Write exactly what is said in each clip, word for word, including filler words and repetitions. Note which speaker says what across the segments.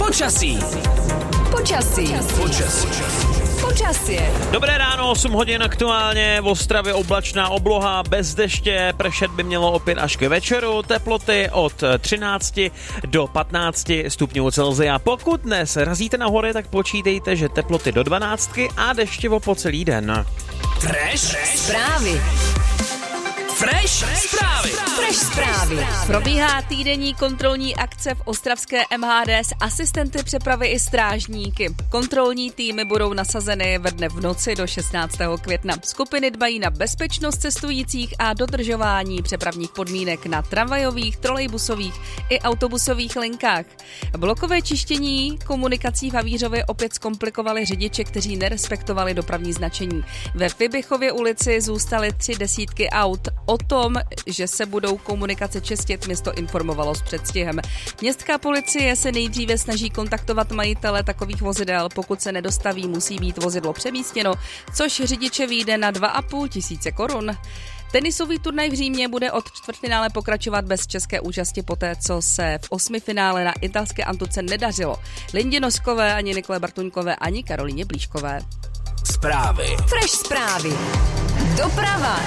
Speaker 1: Počasí.
Speaker 2: Počasí.
Speaker 1: Počasí.
Speaker 2: Počasí.
Speaker 3: Dobré ráno, osm hodin aktuálně, v Ostravě oblačná obloha, bez deště, pršet by mělo opět až k večeru, teploty od třinácti do patnácti stupňů Celsia. Pokud dnes razíte na hory, tak počítejte, že teploty do dvanáctky a deštivo po celý den.
Speaker 1: Fresh
Speaker 2: Zprávy.
Speaker 1: Fresh zprávy.
Speaker 2: Fresh zprávy.
Speaker 4: Probíhá týdenní kontrolní akce v ostravské M H D s asistenty přepravy i strážníky. Kontrolní týmy budou nasazeny ve dne v noci do šestnáctého května. Skupiny dbají na bezpečnost cestujících a dodržování přepravních podmínek na tramvajových, trolejbusových i autobusových linkách. Blokové čištění komunikací v Havířově opět zkomplikovali řidiče, kteří nerespektovali dopravní značení. Ve Fibichově ulici zůstaly tři desítky aut. O tom, že se budou komunikace čistit, město informovalo s předstihem. Městská policie se nejdříve snaží kontaktovat majitele takových vozidel. Pokud se nedostaví, musí být vozidlo přemístěno, což řidiče vyjde na dva a půl tisíce korun. Tenisový turnaj v Římě bude od čtvrtfinále pokračovat bez české účasti poté, co se v osmifinále na italské Antuce nedařilo Lindě Noskové, ani Nikole Bartuňkové, ani Karolíně Blíškové.
Speaker 1: Zprávy.
Speaker 2: Fresh zprávy. Doprava.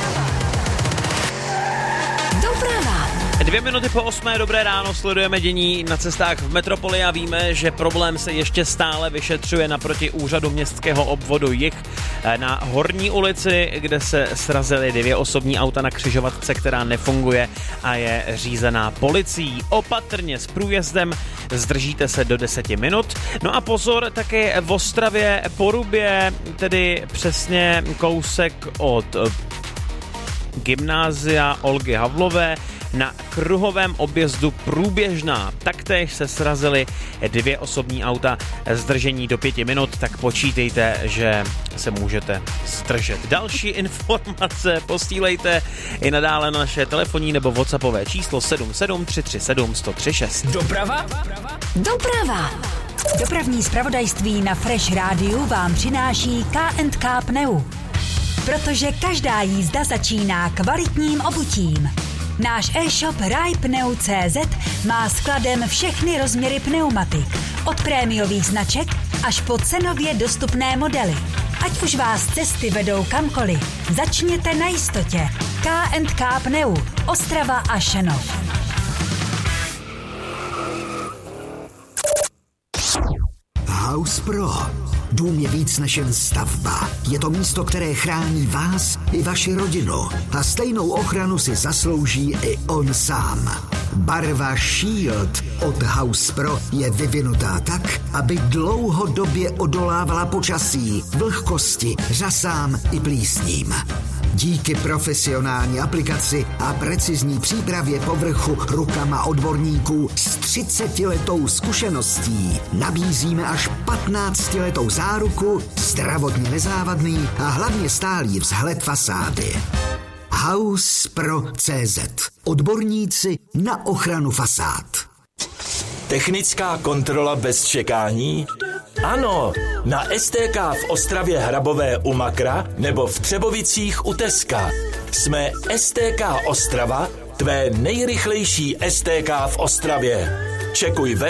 Speaker 2: Doprava.
Speaker 3: Dvě minuty po osmé, dobré ráno, sledujeme dění na cestách v metropoli a víme, že problém se ještě stále vyšetřuje naproti úřadu městského obvodu Jih na Horní ulici, kde se srazily dvě osobní auta na křižovatce, která nefunguje a je řízená policií. Opatrně s průjezdem, zdržíte se do deseti minut. No a pozor, také v Ostravě Porubě, tedy přesně kousek od Gymnázia Olgy Havlové, na kruhovém objezdu Průběžná. Taktéž se srazily dvě osobní auta, zdržení do pěti minut, tak počítejte, že se můžete zdržet. Další informace posílejte i nadále na naše telefonní nebo whatsappové číslo sedm sedm tři tři sedm sto třicet šest.
Speaker 1: Doprava.
Speaker 2: Doprava.
Speaker 5: Dopravní zpravodajství na Fresh Rádiu vám přináší K and K Pneu. Protože každá jízda začíná kvalitním obutím. Náš e-shop rajpneu tečka cé zet má skladem všechny rozměry pneumatik, od prémiových značek až po cenově dostupné modely. Ať už vás cesty vedou kamkoliv, začněte na jistotě. K and K Pneu, Ostrava a Šenov.
Speaker 6: House Pro. Dům je víc než jen stavba. Je to místo, které chrání vás i vaši rodinu. A stejnou ochranu si zaslouží i on sám. Barva Shield od House Pro je vyvinutá tak, aby dlouhodobě odolávala počasí, vlhkosti, řasám i plísním. Díky profesionální aplikaci a precizní přípravě povrchu rukama odborníků s třicetiletou zkušeností nabízíme až patnáctiletou záruku, zdravotně nezávadný a hlavně stálý vzhled fasády. House Pro tečka cé zet. Odborníci na ochranu fasád.
Speaker 7: Technická kontrola bez čekání? Ano, na S T K v Ostravě Hrabové u Makra nebo v Třebovicích u Teska. Jsme S T K Ostrava, tvé nejrychlejší S T K v Ostravě. Čekuj web